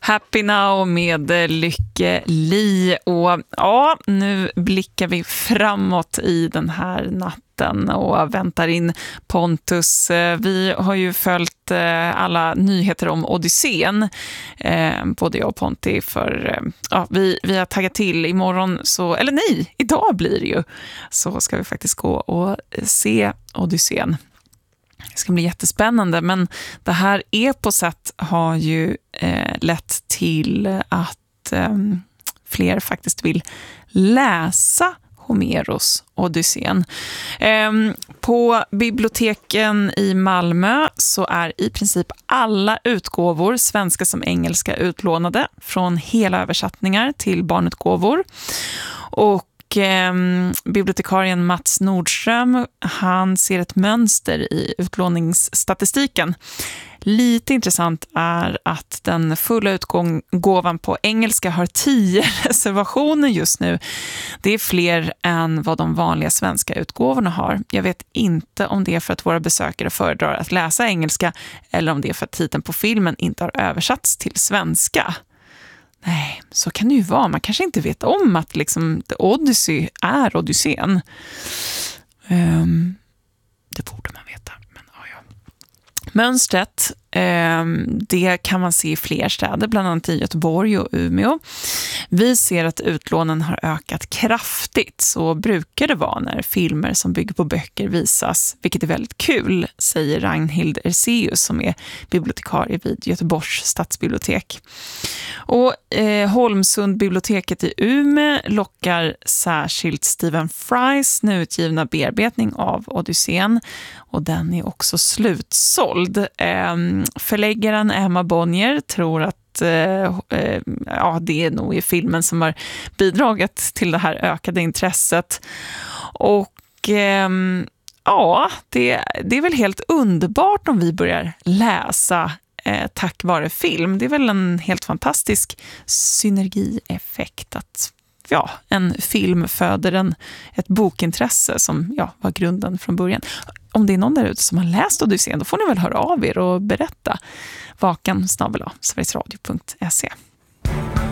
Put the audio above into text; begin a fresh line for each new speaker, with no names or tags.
Happy Now med Lykke Li. Och ja, nu blickar vi framåt i den här natten och väntar in Pontus. Vi har ju följt alla nyheter om Odysseen, både jag och Ponti, för vi har taggat till imorgon, så, eller nej, idag blir det ju, så ska vi faktiskt gå och se Odysseen. Det ska bli jättespännande, men det här eposet har ju lett till att fler faktiskt vill läsa Homeros Odysseen. På biblioteken i Malmö så är i princip alla utgåvor, svenska som engelska, utlånade från hela översättningar till barnutgåvor. Och bibliotekarien Mats Nordström, han ser ett mönster i utlåningsstatistiken. Lite intressant är att den fulla utgåvan på engelska har 10 reservationer just nu. Det är fler än vad de vanliga svenska utgåvorna har. Jag vet inte om det är för att våra besökare föredrar att läsa engelska eller om det är för att titeln på filmen inte har översatts till svenska. Nej, så kan det ju vara. Man kanske inte vet om att liksom The Odyssey är Odysseen. Det borde man veta, men ja. Mönstret, det kan man se i fler städer, bland annat i Göteborg och Umeå. Vi ser att utlånen har ökat kraftigt, så brukar det vara när filmer som bygger på böcker visas, vilket är väldigt kul, säger Ragnhild Erseus som är bibliotekarie vid Göteborgs stadsbibliotek. Och Holmsund-biblioteket i Umeå lockar särskilt Stephen Frys nu utgivna bearbetning av Odysseen, och den är också slutsåld. Förläggaren Emma Bonnier tror att det är nog i filmen som har bidragit till det här ökade intresset. Och det är väl helt underbart om vi börjar läsa tack vare film. Det är väl en helt fantastisk synergieffekt att en film föder ett bokintresse som var grunden från början. Om det är någon där ute som har läst Odysseen, då får ni väl höra av er och berätta. vakan@sverigesradio.se